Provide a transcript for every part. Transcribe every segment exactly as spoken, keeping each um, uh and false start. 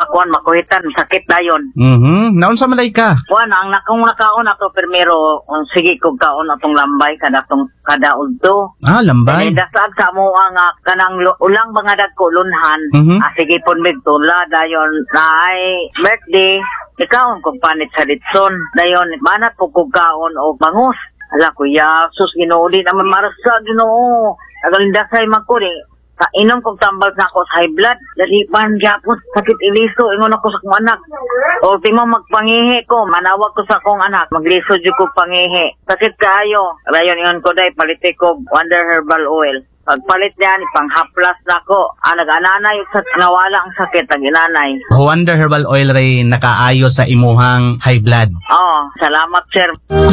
kuan makuhitan sakit dayon. Mhm. Naon sa malay ka? Kuan ang nakong nakaon ato primero um, sige kog kaon atong lambay kada tong kada udto. Ah, lambay. Kani dasag sa mo nga kanang lo, ulang mga dagko lunhan. Mhm. Ah, sige pon mig tula dayon nay birthday. Ikaon kog panit sa ditson. Dayon manat po kog kaon og bangus. Ala kuya, sus Ginoo di naman marasa Ginoo. Agalindasay man ko rin. Sa inom kong tambal na ako sa high blood. Dali pan gyapon sakit iliso ingon ako sa kong anak. O timo magpangihi ko, manawag ko sa kong anak, magliso jud ko pangihi. Sakit kaayo. Rayon ingon ko dai palite ko Wonder Herbal Oil. Pagpalit niyan ipanghaplas nako. Ah, nag-ananay sa nawala ang sakit ang inanay. Wonder Herbal Oil ray nakaayo sa imuhang high blood. Oh, salamat sir.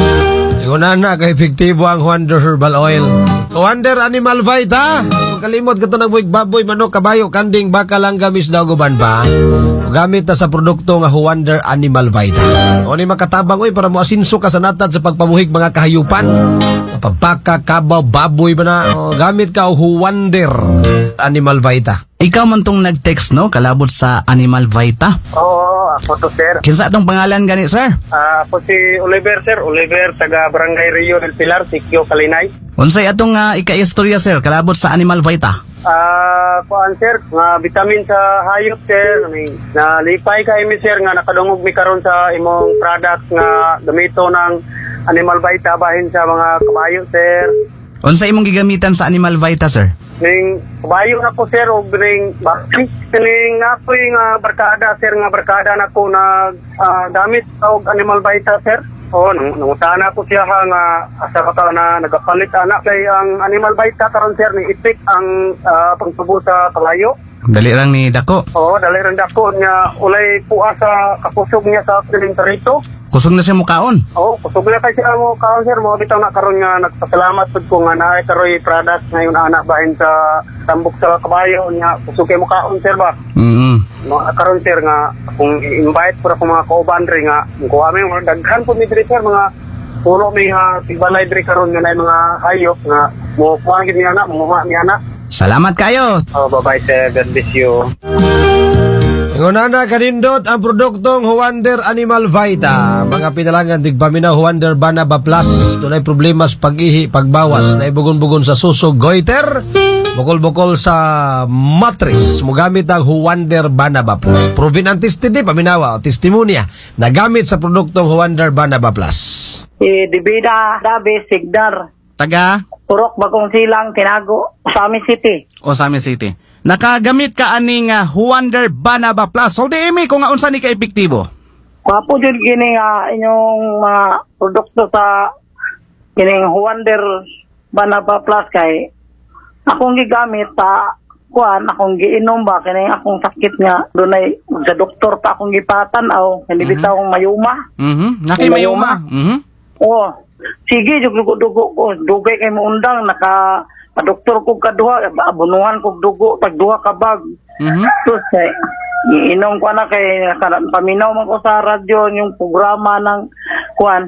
Ingon na kay epektibo ang Wonder Herbal Oil. Wonder Animal Vita. Kalimot ka ito ng buwig baboy, manok, kabayo, kanding, baka lang gamis daw guban pa. Gamit na sa produkto nga Wonder Animal Vita. O ni makatabang oy para mo asinso ka sa natad sa pagpamuhig mga kahayupan. Pagpaka, kabaw, baboy ba na. O, gamit ka o Wonder Animal Vita. Ikaw man tong nag-text no, kalabot sa Animal Vita. Oo, ako to sir. Kinsa atong pangalan gani sir? Ah, ako si Oliver sir, Oliver taga Barangay Rio del Pilar, Sikyo, Kalinay. Unsay atong uh, ika-istorya sir kalabot sa Animal Vita? Ah, kuan sir, nga vitamin sa hayop sir, na lipay kay mi sir nga nakadungog mi karon sa imong product nga gamito ng Animal Vita bahin sa mga kabayo sir. Unsa imong gigamitan sa Animal Vita sir? Ning kabayo na ko sir og ning bakit ning ako'y nga barkada sir nga barkada na ko nag uh, damit og Animal Vita sir. Oh, nangutana ko siya ha, nga asa ka na nagapalit anak kay ang Animal Vita karon sir ni ipik ang uh, pangtubo sa kabayo. Dali lang ni dako. Oo, dali lang dako niya ulay puwa sa kakusog niya sa pilintarito. Kusog na siya mukaon. Oo, kusog na kasi mo kaon sir mo bitaw na karon nga nagpasalamat pud ko nga naay karoy product ngayon anak bahin sa tambok sa kabayo niya kusog kay mo kaon sir ba. Mhm. No karon sir nga kung invite pura ko mga kauban ri nga ko ami mga daghan pud mi diri sir mga puno mi ha tibalay diri karon nga nay mga hayop nga mo kuan gid ni anak mo mi anak. Salamat kayo. Oh, bye-bye sir. God bless you. Ingon na kanindot ang produktong Wonder Animal Vita. Mga pinalangan tigpaminaw Wonder Banaba Plus. Tunay problema sa pag-ihi, pagbawas. Naibugon-bugon sa susog, goiter. Bukol-bukol sa mattress. Mugamit ang Wonder Banaba Plus. Proven ang testid paminawa o testimonya na gamit sa produktong Wonder Banaba Plus. Si Dibida Dabe Sigdar. Taga Purok Bagong Silang Tinago, Sami City. Osami City. Nakagamit ka aning uh, Wonder Banaba Plus. So di imi kung nga unsa ni ka epektibo. Wapo jud kini nga inyong mga produkto sa kining Wonder Banaba Plus kay akong gigamit sa kuan akong giinom ba kini akong sakit nga dunay sa doktor pa akong gipatan-aw hindi bitaw akong mayuma. Mhm. Nakay mayuma. Mhm. Oh, sige jud dugo-dugo ko dugay kay mo undang naka doktor ko kaduha abunuhan ko dugo pag duha ka bag. Mhm. So say iinom ko na kay paminaw man ko sa radyo yung programa ng kuan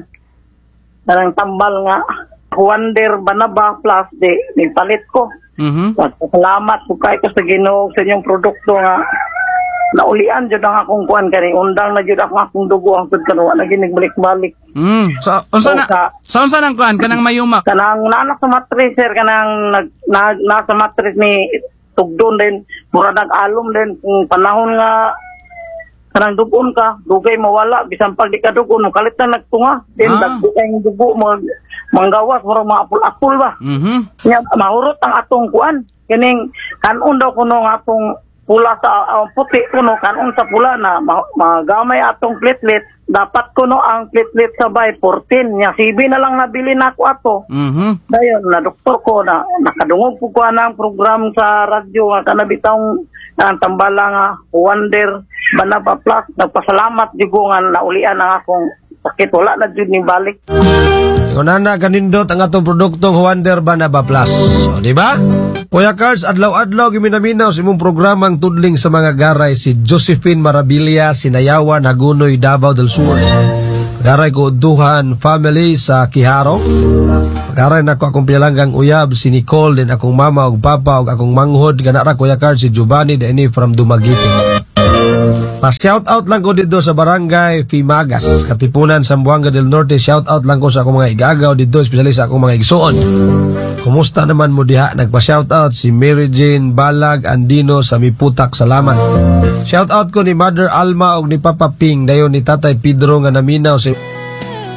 ng tambal nga Wonder Banaba Plus di nipalit ko. Mhm. Salamat po kay ko sa Ginoo sa inyong produkto nga naulian jud ang akong kuan kani undang na jud ako akong dugo ang tud kanuwa na ginig-balik-balik. Mm. So unsa na sa unsa nang kuan kanang mayuma? Kanang nanak sa mattress sir kanang nag na, nasa mattress ni tugdon din mura nag-alom din kung panahon nga kanang dugon ka dugay mawala bisan pag di ka dugon mo kalit na nagtunga din Ah. dagko kay dugo mag manggawas mura maapul-apul ba. Mhm. Nya mahurot ang atong kuan kining kanon daw kuno nga atong pula sa uh, puti kuno kanon sa pula na ma- magamay atong platelet dapat kuno ang platelet sabay fourteen nya sibi na lang nabili nako ato. Mhm. Dayon na doktor ko na nakadungog po ko ang program sa radyo nga kanabitang ang tambala nga Wonder Banaba Plus. Nagpasalamat jud ko nga naulian ang akong sakit wala na jud ni balik. Ingon na kanindot ang atong produktong Wonder Banaba Plus. O, di ba? Kuya Cards, adlaw-adlaw giminaminaw sa imong programang tudling sa mga garay si Josephine Marabilia, Sinayawan, Hagunoy, Davao del Sur. Garay ko Duhan family sa Kiharo. Garay na ko akong pinalanggang uyab si Nicole din akong mama ug papa ug akong manghod ganara Kuya Cards si Giovanni Deni from Dumaguete. Pa-shout out lang ko dito sa Barangay Fimagas, Katipunan, Zamboanga del Norte. Shout out lang ko sa akong mga igagaw dito, especially sa akong mga igsuon. Kumusta naman mo diha? Nagpa-shout out si Mary Jane Balag Andino sa Miputak, salamat. Shout out ko ni Mother Alma og ni Papa Ping, dayon ni Tatay Pedro nga naminaw si